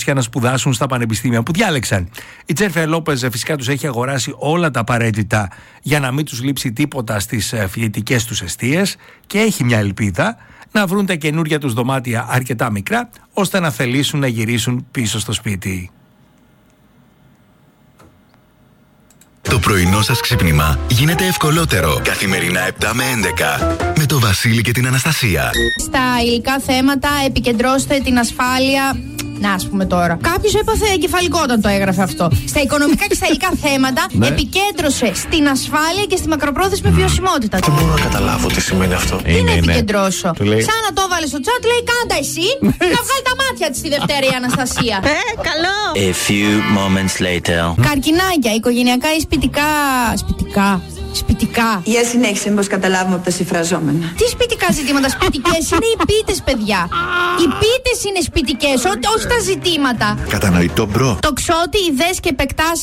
για να σπουδάσουν στα πανεπιστήμια που διάλεξαν. Η Τζένιφερ Λόπεζ φυσικά τους έχει αγοράσει όλα τα απαραίτητα για να μην τους λείψει τίποτα στις φοιτητικές τους εστίες και έχει μια ελπίδα να βρουν τα καινούρια τους δωμάτια αρκετά μικρά ώστε να θελήσουν να γυρίσουν πίσω στο σπίτι. Το πρωινό σας ξύπνημα γίνεται ευκολότερο. Καθημερινά 7 με 11. Με το Βασίλη και την Αναστασία. Στα υλικά θέματα επικεντρώστε την ασφάλεια. Να, ας πούμε τώρα. Κάποιος έπαθε εγκεφαλικό όταν το έγραφε αυτό. Στα οικονομικά και στα υλικά θέματα επικέντρωσε στην ασφάλεια και στη μακροπρόθεσμη βιωσιμότητα. Δεν μπορώ να καταλάβω τι σημαίνει αυτό. Τι να επικεντρώσω. Σαν να το έβαλε στο chat, λέει κάντα εσύ. Να βγάλει τα μάτια της τη Δευτέρα η Αναστασία. Καλό. A few moments later. Καρκινάκια, οικογενειακά ή σπιτικά. Σπιτικά. Για συνέχισε, μήπως καταλάβουμε από τα συμφραζόμενα. Τι σπιτικά ζητήματα? Σπιτικές είναι οι πίτες, παιδιά. Οι πίτες είναι σπιτικές, όχι τα ζητήματα. Κατανοητό, μπρο. Το ξότι, ιδέες και επεκτάσεις